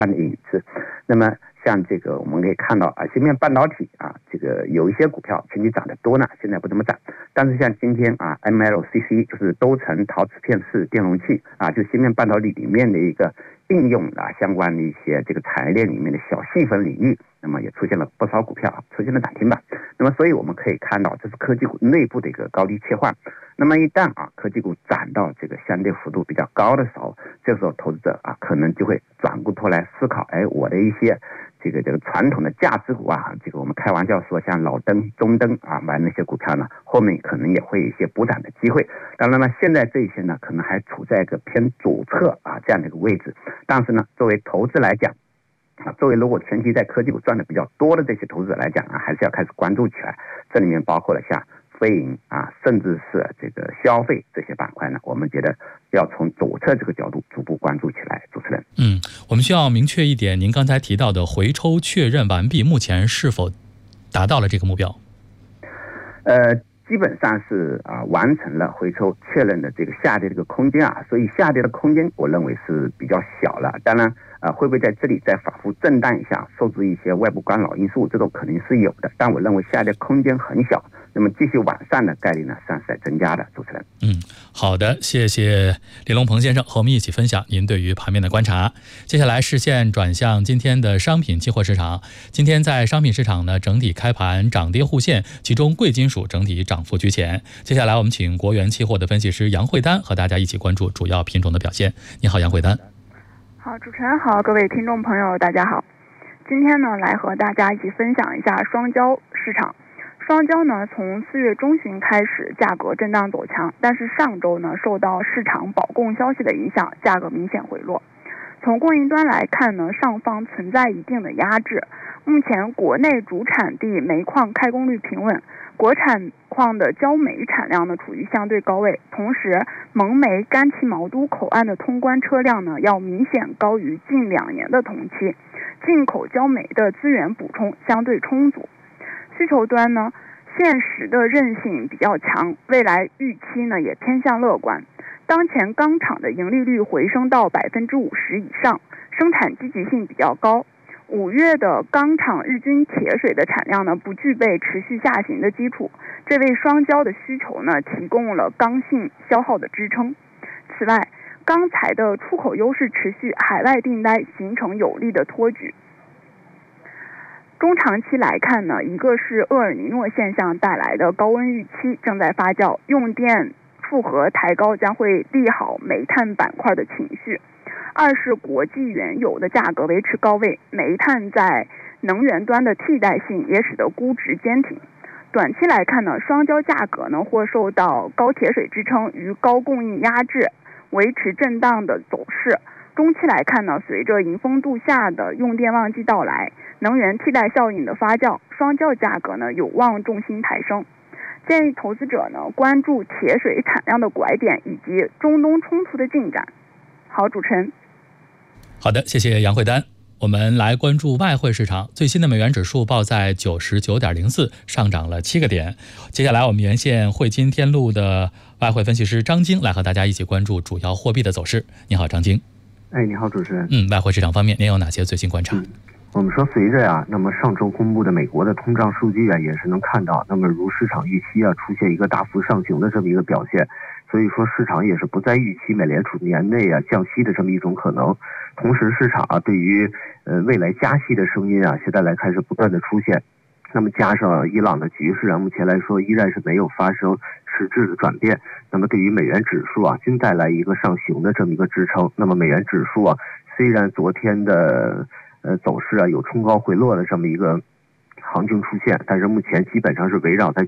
的影子。那么像这个我们可以看到芯片半导体这个有一些股票前期涨得多呢，现在不怎么涨。但是像今天MLCC 就是多层陶瓷片式电容器就芯片半导体里面的一个应用相关的一些这个产业链里面的小细分领域，那么也出现了不少股票出现了涨停板。那么所以我们可以看到，这是科技股内部的一个高低切换。那么一旦科技股涨到这个相对幅度比较高的时候，这时候投资者可能就会转过头来思考，我的一些这个传统的价值股这个我们开玩笑说像老登、中登买那些股票呢，后面可能也会有一些补涨的机会。当然了，现在这些呢可能还处在一个偏左侧这样的一个位置，但是呢，作为投资来讲作为如果前期在科技股赚的比较多的这些投资者来讲还是要开始关注起来。这里面包括了像非银甚至是这个消费这些板块呢，我们觉得要从左侧这个角度逐步关注起来。主持人， 我们需要明确一点，您刚才提到的回抽确认完毕，目前是否达到了这个目标？ 基本上是完成了回抽确认的这个下跌的这个空间所以下跌的空间我认为是比较小了。当然会不会在这里再反复震荡一下，受制一些外部干扰因素，这种可能是有的，但我认为下跌空间很小，那么继续往上的概率呢算是在增加的。主持人， 好的，谢谢李龙鹏先生和我们一起分享您对于盘面的观察。接下来视线转向今天的商品期货市场。今天在商品市场呢，整体开盘涨跌互现，其中贵金属整体涨幅居前。接下来我们请国元期货的分析师杨慧丹和大家一起关注主要品种的表现。你好，杨慧丹。 好，主持人好，各位听众朋友大家好。今天呢，来和大家一起分享一下双焦市场。双焦呢，从4月中旬开始价格震荡走强，但是上周呢，受到市场保供消息的影响，价格明显回落。从供应端来看呢，上方存在一定的压制。目前国内主产地煤矿开工率平稳，国产矿的焦煤产量呢处于相对高位，同时蒙煤甘旗毛都口岸的通关车辆呢要明显高于近2年的同期，进口焦煤的资源补充相对充足。需求端呢，现实的韧性比较强，未来预期呢也偏向乐观。当前钢厂的盈利率回升到50%以上，生产积极性比较高。5月的钢厂日均铁水的产量呢不具备持续下行的基础，这为双焦的需求呢提供了刚性消耗的支撑。此外，钢材的出口优势持续，海外订单形成有力的托举。中长期来看呢，一个是厄尔尼诺现象带来的高温预期正在发酵，用电负荷抬高将会利好煤炭板块的情绪。二是国际原油的价格维持高位，煤炭在能源端的替代性也使得估值坚挺。短期来看呢，双焦价格呢或受到高铁水支撑与高供应压制，维持震荡的走势。中期来看呢，随着迎峰度夏的用电旺季到来，能源替代效应的发酵，双焦价格呢有望重心抬升。建议投资者呢关注铁水产量的拐点以及中东冲突的进展。好，主持人。 好的，谢谢杨慧丹。我们来关注外汇市场，最新的美元指数报在 99.04， 上涨了7个点。接下来我们连线汇金天路的外汇分析师张晶来和大家一起关注主要货币的走势。你好，张晶。 你好，主持人。 外汇市场方面您有哪些最新观察？ 我们说随着那么上周公布的美国的通胀数据也是能看到，那么如市场预期出现一个大幅上行的这么一个表现，所以说市场也是不再预期美联储年内降息的这么一种可能。同时市场对于未来加息的声音现在来看是不断的出现。那么加上伊朗的局势目前来说依然是没有发生实质的转变，那么对于美元指数均带来一个上行的这么一个支撑。那么美元指数虽然昨天的走势有冲高回落的这么一个行情出现，但是目前基本上是围绕在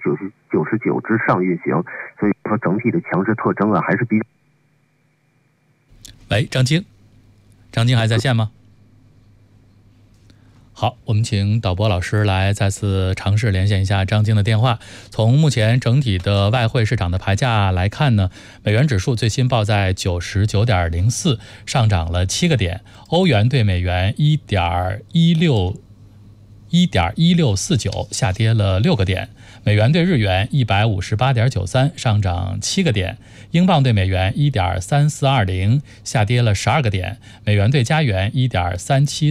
99之上运行，所以说整体的强势特征还是比。 喂，张晶还在线吗？好，我们请导播老师来再次尝试连线一下张晶的电话。从目前整体的外汇市场的牌价来看呢，美元指数最新报在 99.04， 上涨了7个点。欧元对美元 1.1649， 下跌了6个点。美元对日元 158.93， 上涨7个点。英镑对美元 1.3420， 下跌了12个点。美元对加元 1.37